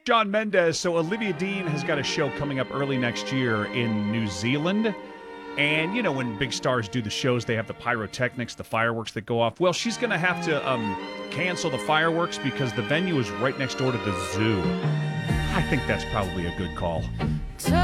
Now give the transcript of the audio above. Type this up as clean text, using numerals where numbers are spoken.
Shawn Mendes. So Olivia Dean has got a show coming up early next year in New Zealand. And, you know, when big stars do the shows, they have the pyrotechnics, the fireworks that go off. Well, she's going to have to cancel the fireworks because the venue is right next door to the zoo. I think that's probably a good call.